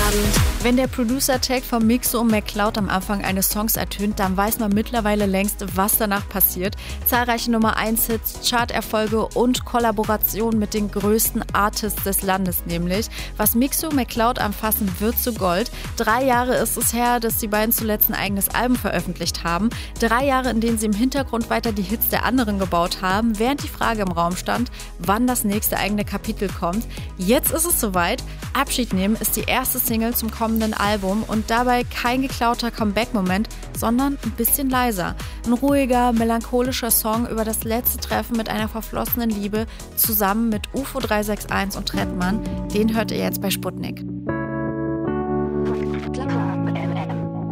Wenn der Producer-Tag von Mixo und McCloud am Anfang eines Songs ertönt, dann weiß man mittlerweile längst, was danach passiert. Zahlreiche Nummer-1-Hits, Charterfolge und Kollaborationen mit den größten Artists des Landes nämlich. Was Mixo und McCloud anfassen, wird zu Gold. 3 Jahre ist es her, dass die beiden zuletzt ein eigenes Album veröffentlicht haben. 3 Jahre, in denen sie im Hintergrund weiter die Hits der anderen gebaut haben, während die Frage im Raum stand, wann das nächste eigene Kapitel kommt. Jetzt ist es soweit. Abschied nehmen ist die erste Single zum kommenden Album und dabei kein geklauter Comeback-Moment, sondern ein bisschen leiser. Ein ruhiger, melancholischer Song über das letzte Treffen mit einer verflossenen Liebe zusammen mit UFO 361 und Trettmann. Den hört ihr jetzt bei Sputnik.